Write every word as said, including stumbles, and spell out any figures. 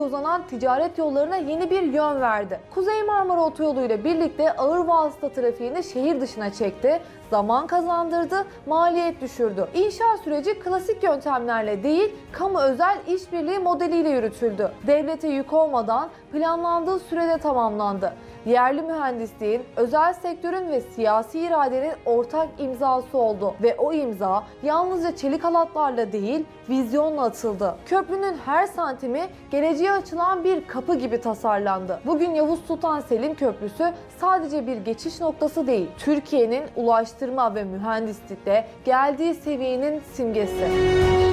uzanan ticaret yollarına yeni bir yön verdi. Kuzey Marmara Otoyolu ile birlikte ağır vasıta trafiğini şehir dışına çekti, zaman kazandırdı, maliyet düşürdü. İnşaat süreci klasik yöntemlerle değil, kamu özel işbirliği modeliyle yürütüldü. Devlete yük olmadan planlandığı sürede tamamlandı. Yerli mühendisliğin, özel sektörün ve siyasi iradenin ortak imzası oldu ve o imza yalnızca çelik halatlarla değil, vizyonla atıldı. Köprünün her santimi geleceğe açılan bir kapı gibi tasarlandı. Bugün Yavuz Sultan Selim Köprüsü sadece bir geçiş noktası değil, Türkiye'nin ulaştırma ve mühendislikte geldiği seviyenin simgesi.